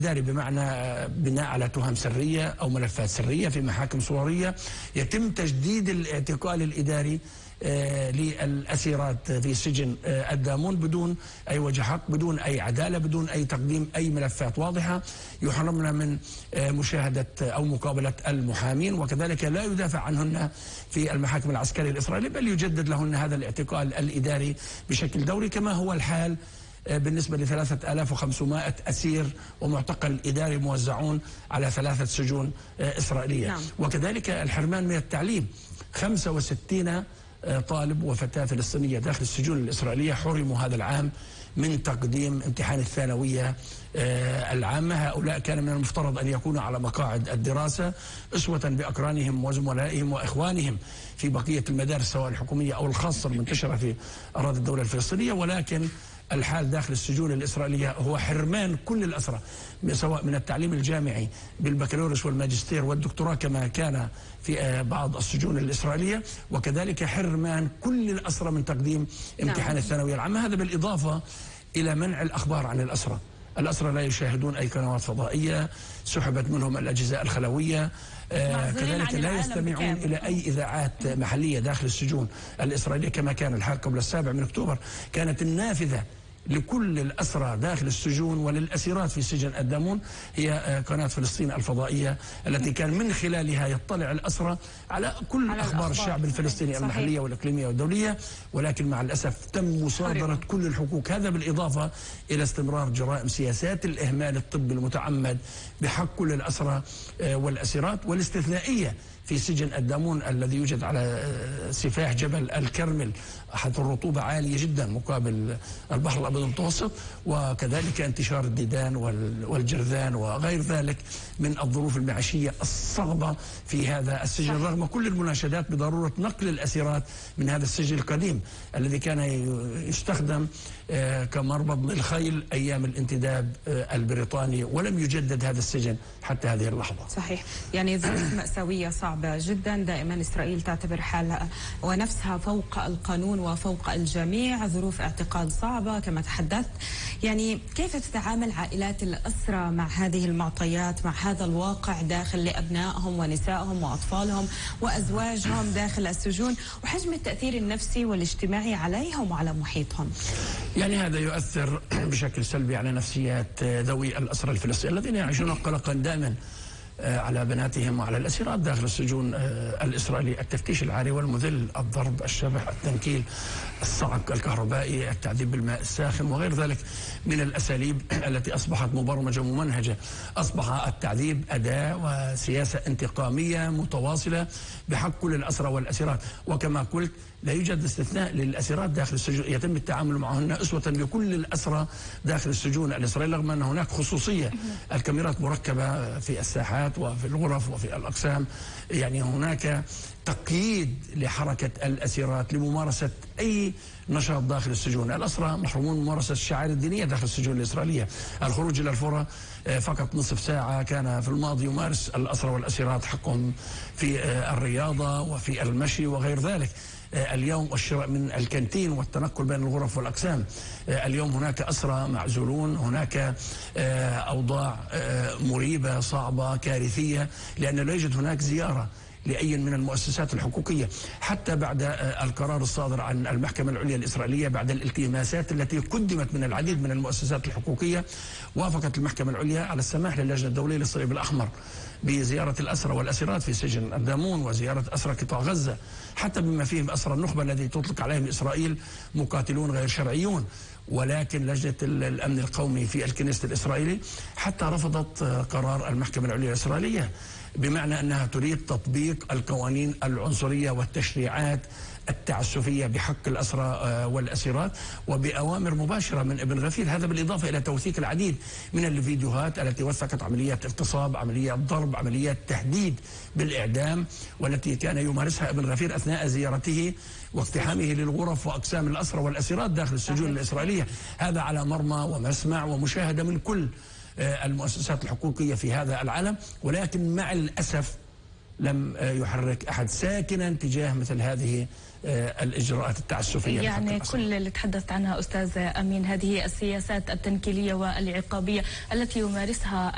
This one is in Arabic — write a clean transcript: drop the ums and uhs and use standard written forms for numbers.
إداري بمعنى بناء على تهم سرية أو ملفات سرية في محاكم صورية، يتم تجديد الاعتقال الإداري للأسيرات في سجن الدامون بدون أي وجه حق، بدون أي عدالة، بدون أي تقديم أي ملفات واضحة. يحرمنا من مشاهدة أو مقابلة المحامين، وكذلك لا يدافع عنهن في المحاكم العسكرية الإسرائيلية، بل يجدد لهن هذا الاعتقال الإداري بشكل دوري، كما هو الحال بالنسبة ل 3500 أسير ومعتقل إداري موزعون على 3 سجون إسرائيلية. نعم. وكذلك الحرمان من التعليم، 65 طالب وفتاة فلسطينية داخل السجون الإسرائيلية حرموا هذا العام من تقديم امتحان الثانوية العامة. هؤلاء كان من المفترض أن يكونوا على مقاعد الدراسة أسوة بأقرانهم وزملائهم وإخوانهم في بقية المدارس سواء الحكومية أو الخاصة المنتشرة في أراضي الدولة الفلسطينية، ولكن الحال داخل السجون الإسرائيلية هو حرمان كل الأسرى سواء من التعليم الجامعي بالبكالوريوس والماجستير والدكتوراه كما كان في بعض السجون الإسرائيلية، وكذلك حرمان كل الأسرى من تقديم امتحان الثانوية العامة. هذا بالإضافة إلى منع الأخبار عن الأسرى. الأسرى لا يشاهدون أي قنوات فضائية، سحبت منهم الأجهزة الخلوية، كذلك لا يستمعون إلى أي إذاعات محلية داخل السجون الإسرائيلية كما كان الحال قبل 7 أكتوبر. كانت النافذة لكل الأسرى داخل السجون وللأسيرات في سجن الدامون هي قناة فلسطين الفضائية، التي كان من خلالها يطلع الأسرى على كل أخبار الشعب الفلسطيني المحلية والإقليمية والدولية، ولكن مع الأسف تم مصادرة كل الحقوق. هذا بالإضافة إلى استمرار جرائم سياسات الإهمال الطبي المتعمد بحق كل الأسرى والأسيرات، والاستثنائية في سجن الدامون الذي يوجد على سفاح جبل الكرمل، حيث الرطوبة عالية جدا مقابل البحر الأبيض المتوسط، وكذلك انتشار الديدان والجرذان وغير ذلك من الظروف المعيشية الصعبة في هذا السجن، رغم كل المناشدات بضرورة نقل الأسيرات من هذا السجن القديم الذي كان يستخدم كمربض للخيل أيام الانتداب البريطاني، ولم يجدد هذا السجن حتى هذه اللحظة. صحيح، يعني ظروف مأساوية صعبة جدا. دائما إسرائيل تعتبر حالها ونفسها فوق القانون وفوق الجميع، ظروف اعتقال صعبة كما تحدثت. يعني كيف تتعامل عائلات الأسرى مع هذه المعطيات، مع هذا الواقع داخل لأبنائهم ونسائهم وأطفالهم وأزواجهم داخل السجون، وحجم التأثير النفسي والاجتماعي عليهم وعلى محيطهم؟ يعني هذا يؤثر بشكل سلبي على نفسيات ذوي الأسرى الفلسطينيين الذين يعيشون قلقا دائما على بناتهم وعلى الأسيرات داخل السجون الإسرائيلية. التفتيش العاري والمذل، الضرب، الشبح، التنكيل، الصعق الكهربائي، التعذيب بالماء الساخن وغير ذلك من الأساليب التي أصبحت مبرمجة ممنهجة. أصبح التعذيب أداة وسياسة انتقامية متواصلة بحق كل الأسرى والأسيرات، وكما قلت لا يوجد استثناء للأسيرات داخل السجون، يتم التعامل معهن أسوة بكل الأسرى داخل السجون الإسرائيلية، رغم أن هناك خصوصية. الكاميرات مركبة في الساحات وفي الغرف وفي الأقسام، يعني هناك تقييد لحركة الأسيرات لممارسة أي نشاط داخل السجون. الأسرى محرومون من ممارسة الشعائر الدينية داخل السجون الإسرائيلية. الخروج إلى الفرة فقط نصف ساعة. كان في الماضي يمارس الأسرى والأسيرات حقهم في الرياضة وفي المشي وغير ذلك. اليوم الشراء من الكانتين والتنقل بين الغرف والأقسام. اليوم هناك أسرى معزولون، هناك أوضاع مريبة صعبة كارثية، لأن لا يوجد هناك زيارة لأي من المؤسسات الحقوقية حتى بعد القرار الصادر عن المحكمة العليا الإسرائيلية بعد الالتماسات التي قدمت من العديد من المؤسسات الحقوقية. وافقت المحكمة العليا على السماح للجنة الدولية للصليب الأحمر بزيارة الأسرى والأسيرات في سجن الدامون وزيارة أسرى قطاع غزة، حتى بما فيهم أسرى النخبة الذي تطلق عليهم إسرائيل مقاتلون غير شرعيون. ولكن لجنة الأمن القومي في الكنيست الإسرائيلي حتى رفضت قرار المحكمة العليا الإسرائيلية، بمعنى أنها تريد تطبيق القوانين العنصرية والتشريعات التعسفية بحق الأسرى والأسيرات وبأوامر مباشرة من ابن غفير. هذا بالإضافة إلى توثيق العديد من الفيديوهات التي وثقت عمليات اغتصاب، عمليات ضرب، عمليات تهديد بالإعدام، والتي كان يمارسها ابن غفير أثناء زيارته واقتحامه للغرف وأقسام الأسرى والأسيرات داخل السجون الإسرائيلية. هذا على مرمى ومسمع ومشاهدة من كل المؤسسات الحقوقية في هذا العالم، ولكن مع الأسف لم يحرك أحد ساكنا تجاه مثل هذه الإجراءات التعسفية. يعني كل اللي تحدثت عنها أستاذ أمين هذه السياسات التنكيلية والعقابية التي يمارسها